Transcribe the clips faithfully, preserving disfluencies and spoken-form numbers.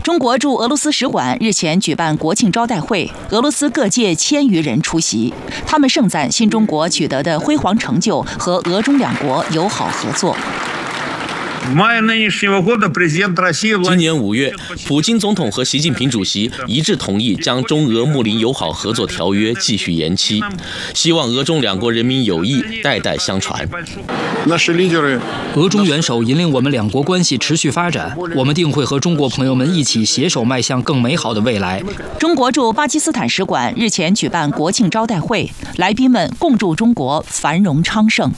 中国驻俄罗斯使馆日前举办国庆招待会，俄罗斯各界千余人出席，他们盛赞新中国取得的辉煌成就和俄中两国友好合作。 今年五月，普京总统和习近平主席一致同意将中俄睦邻友好合作条约继续延期，希望俄中两国人民友谊代代相传。 俄中元首引领我们两国关系持续发展，我们定会和中国朋友们一起携手迈向更美好的未来。 中国驻巴基斯坦使馆日前举办国庆招待会，来宾们共祝中国繁荣昌盛。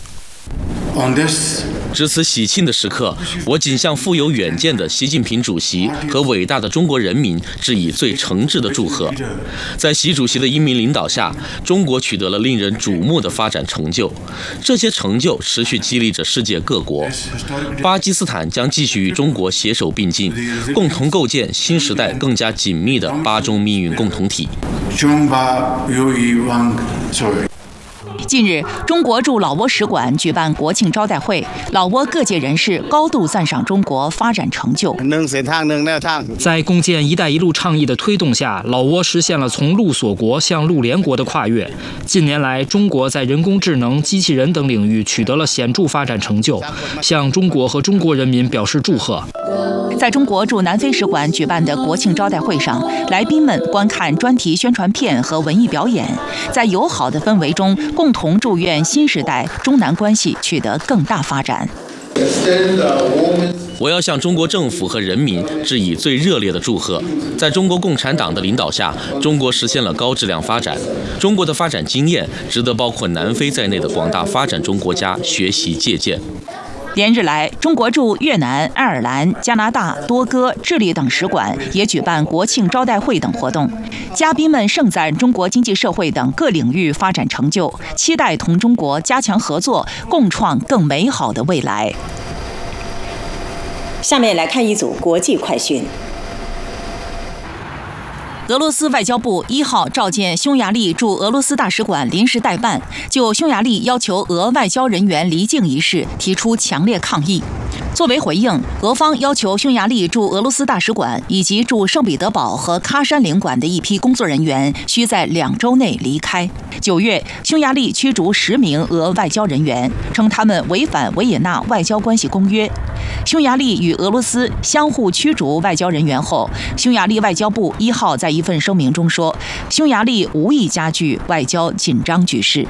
值此喜庆的时刻，我仅向富有远见的习近平主席和伟大的中国人民致以最诚挚的祝贺。在习主席的英明领导下，中国取得了令人瞩目的发展成就，这些成就持续激励着世界各国。巴基斯坦将继续与中国携手并进，共同构建新时代更加紧密的巴中命运共同体。 近日，中国驻老挝使馆举办国庆招待会，老挝各界人士高度赞赏中国发展成就。 在共建“一带一路”倡议的推动下，老挝实现了从陆锁国向陆联国的跨越。近年来，中国在人工智能、机器人等领域取得了显著发展成就，向中国和中国人民表示祝贺。 在中国驻南非使馆举办的国庆招待会上，来宾们观看专题宣传片和文艺表演，在友好的氛围中，共同祝愿新时代中南关系取得更大发展。 我要向中国政府和人民致以最热烈的祝贺。在中国共产党的领导下，中国实现了高质量发展。中国的发展经验值得包括南非在内的广大发展中国家学习借鉴。 连日来，中国驻越南、爱尔兰、加拿大、多哥、智利等使馆也举办国庆招待会等活动，嘉宾们盛赞中国经济社会等各领域发展成就，期待同中国加强合作，共创更美好的未来。 下面来看一组国际快讯。 俄罗斯外交部一号召见匈牙利驻俄罗斯大使馆临时代办，就匈牙利要求俄外交人员离境一事提出强烈抗议。作为回应，俄方要求匈牙利驻俄罗斯大使馆以及驻圣彼得堡和喀山领馆的一批工作人员需在两周内离开。九月，匈牙利驱逐十名俄外交人员，称他们违反维也纳外交关系公约。匈牙利与俄罗斯相互驱逐外交人员后，匈牙利外交部一号在一份声明中说，匈牙利无意加剧外交紧张局势。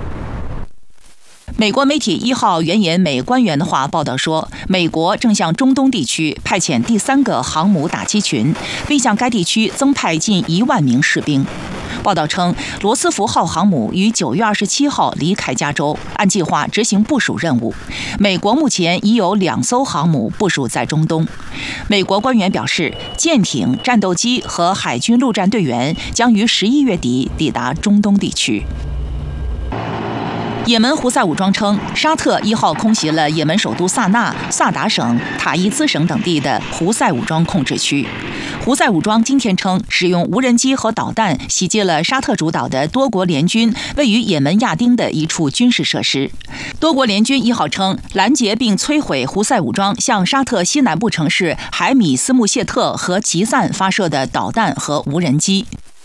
美国媒体一号援引美官员的话报道说，美国正向中东地区派遣第三个航母打击群，并向该地区增派近一万名士兵。报道称，罗斯福号航母于九月二十七号离开加州，按计划执行部署任务。美国目前已有两艘航母部署在中东。美国官员表示，舰艇、战斗机和海军陆战队员将于十一月底抵达中东地区。也门胡塞武装称，沙特一号空袭了也门首都萨那、萨达省、塔伊兹省等地的胡塞武装控制区。胡塞武装今天称，使用无人机和导弹袭击了沙特主导的多国联军位于也门亚丁的一处军事设施。多国联军一号称，拦截并摧毁胡塞武装向沙特西南部城市海米斯穆谢特和吉赞发射的导弹和无人机。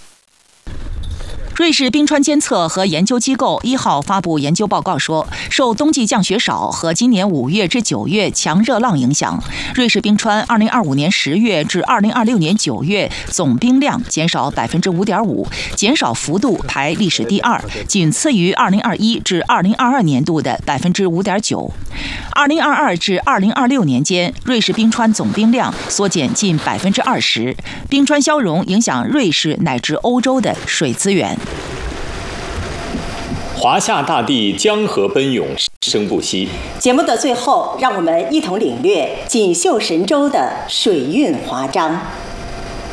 瑞士冰川监测和研究机构一号发布研究报告说，受冬季降雪少和今年五月至九月强热浪影响，瑞士冰川二零二五年十月至二零二六年九月总冰量减少百分之五点五，减少幅度排历史第二，仅次于二零二一至二零二二年度的百分之五点九。二零二二至二零二六年间，瑞士冰川总冰量缩减近百分之二十，冰川消融影响瑞士乃至欧洲的水资源。 华夏大地江河奔涌，生不息。 节目的最后，让我们一同领略锦绣神州的水韵华章。